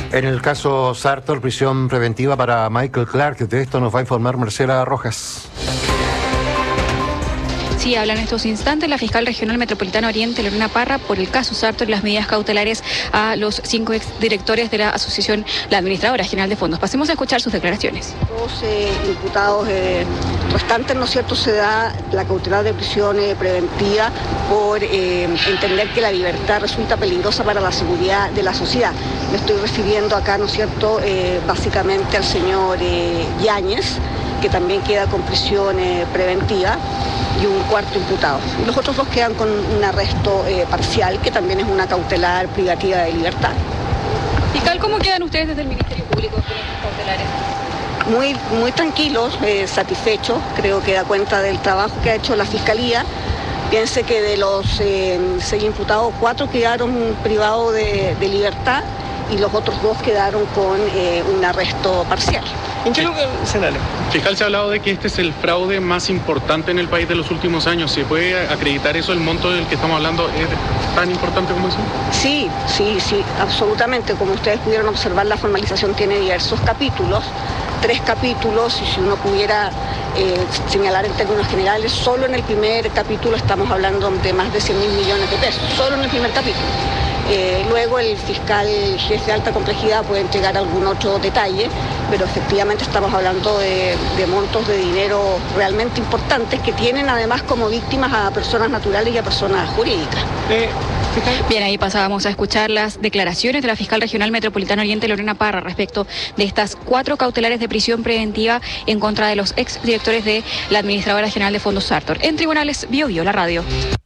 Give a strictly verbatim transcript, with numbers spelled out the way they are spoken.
En el caso Sartor, prisión preventiva para Michael Clark. De esto nos va a informar Marcela Rojas. Sí, habla en estos instantes la fiscal regional metropolitana Oriente, Lorena Parra, por el caso Sartor y las medidas cautelares a los cinco exdirectores de la asociación, la administradora general de fondos. Pasemos a escuchar sus declaraciones. Los eh, imputados eh, restantes, ¿no es cierto?, se da la cautelar de prisión eh, preventiva por eh, entender que la libertad resulta peligrosa para la seguridad de la sociedad. Me estoy refiriendo acá, ¿no es cierto?, eh, básicamente al señor eh, Yáñez, que también queda con prisión eh, preventiva, y un cuarto imputado. Y los otros dos quedan con un arresto eh, parcial, que también es una cautelar privativa de libertad. Fiscal, ¿cómo quedan ustedes desde el Ministerio Público con estos cautelares? Muy, muy tranquilos, eh, satisfechos. Creo que da cuenta del trabajo que ha hecho la Fiscalía. Piense que de los eh, seis imputados, cuatro quedaron privados de, de libertad y los otros dos quedaron con eh, un arresto parcial. ¿En qué lugar, senador? Fiscal, se ha hablado de que este es el fraude más importante en el país de los últimos años. ¿Se puede acreditar eso? ¿El monto del que estamos hablando es tan importante como eso? Sí, sí, sí, absolutamente. Como ustedes pudieron observar, la formalización tiene diversos capítulos, tres capítulos, y si uno pudiera eh, señalar en términos generales, solo en el primer capítulo estamos hablando de más de cien mil millones de pesos, solo en el primer capítulo. Eh, luego el fiscal jefe de alta complejidad puede entregar algún otro detalle, pero efectivamente estamos hablando de, de montos de dinero realmente importantes que tienen además como víctimas a personas naturales y a personas jurídicas. Eh, Bien, ahí pasábamos a escuchar las declaraciones de la fiscal regional metropolitana Oriente, Lorena Parra, respecto de estas cuatro cautelares de prisión preventiva en contra de los exdirectores de la administradora general de fondos Sartor. En Tribunales, Bio Bio, la radio.